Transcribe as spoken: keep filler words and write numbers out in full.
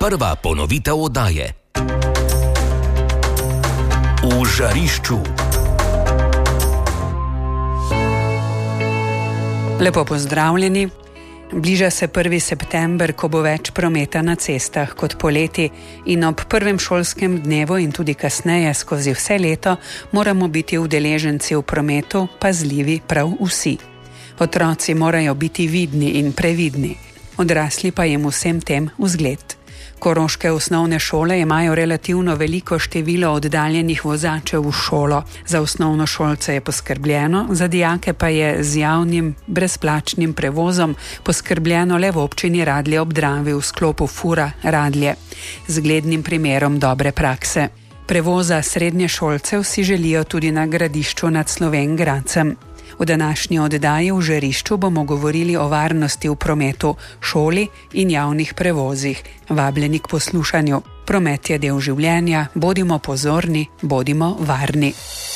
Prva ponovitev oddaje. V žarišču. Lepo pozdravljeni. Bliža se prvi september, ko bo več prometa na cestah kot poleti, in ob prvem šolskem dnevu in tudi kasneje skozi vse leto moramo biti udeleženci v prometu pazljivi prav vsi. Otroci morajo biti vidni in previdni, odrasli pa jim vsem tem vzgled. Koroške osnovne šole imajo relativno veliko število oddaljenih vozačev v šolo. Za osnovnošolce je poskrbljeno, za dijake pa je z javnim brezplačnim prevozom poskrbljeno le v občini Radlje ob Dravi v sklopu Fura Radlje, z zglednim primerom dobre prakse. Prevoza srednješolcev si želijo tudi na Gradišču nad Slovenj Gradcem. V današnji oddaji v žarišču bomo govorili o varnosti v prometu, šoli in javnih prevozih. Vabljeni k poslušanju. Promet je del življenja, bodimo pozorni, bodimo varni.